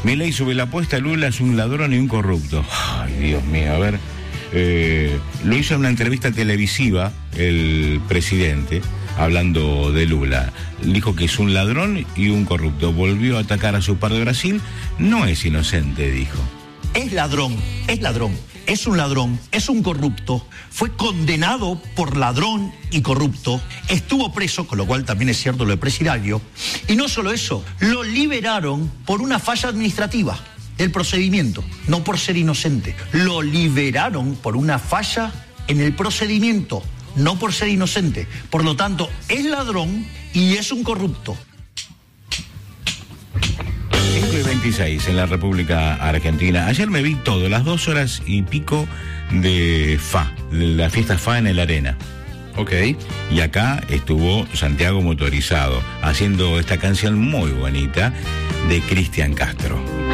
Milei sube la apuesta, Lula es un ladrón y un corrupto. Ay, Dios mío, a ver. Lo hizo en una entrevista televisiva el presidente, hablando de Lula. Dijo que es un ladrón y un corrupto. Volvió a atacar a su par de Brasil. No es inocente, dijo. Es ladrón, es un ladrón, es un corrupto, fue condenado por ladrón y corrupto, estuvo preso, con lo cual también es cierto lo de presidiario, y no solo eso, lo liberaron por una falla administrativa del procedimiento, no por ser inocente, lo liberaron por una falla en el procedimiento, no por ser inocente, por lo tanto es ladrón y es un corrupto. 5:26 en la República Argentina. Ayer me vi todo, las 2 horas y pico de la fiesta FA en el Arena. Ok. Y acá estuvo Santiago Motorizado haciendo esta canción muy bonita de Cristian Castro.